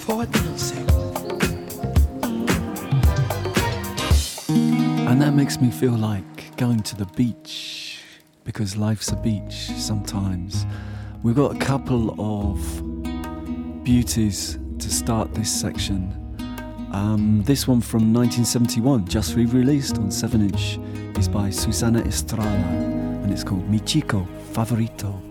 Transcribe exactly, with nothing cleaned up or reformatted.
for dancing. And that makes me feel like going to the beach, because life's a beach sometimes. We've got a couple of beauties to start this section. Um, this one from nineteen seventy-one, just re-released on seven inch, is by Susana Estrada, and it's called Mi Chico Favorito.